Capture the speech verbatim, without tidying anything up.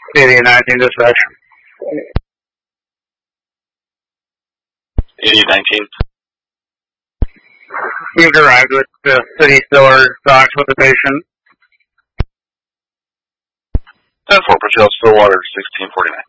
eighty nineteen dispatch. eighty nineteen. You've arrived with the city Stiller stocks with the patient. ten four, Patrol, Stillwater, sixteen forty-nine.